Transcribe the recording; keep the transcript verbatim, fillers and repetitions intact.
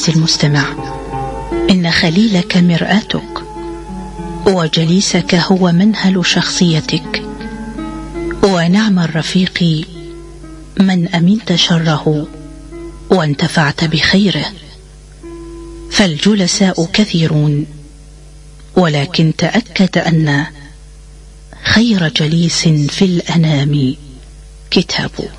عزيزي المستمع، إن خليلك مرآتك، وجليسك هو منهل شخصيتك، ونعم الرفيق من أمنت شره وانتفعت بخيره. فالجلساء كثيرون، ولكن تأكد أن خير جليس في الأنام كتابه.